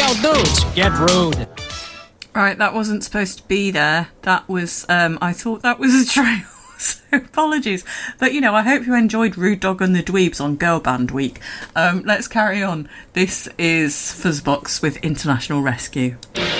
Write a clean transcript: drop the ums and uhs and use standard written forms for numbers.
Yo, dudes, get rude. Right, that wasn't supposed to be there. That was, I thought that was a trail. So apologies. But, you know, I hope you enjoyed Rude Dog and the Dweebs on Girl Band Week. Let's carry on. This is Fuzzbox with International Rescue.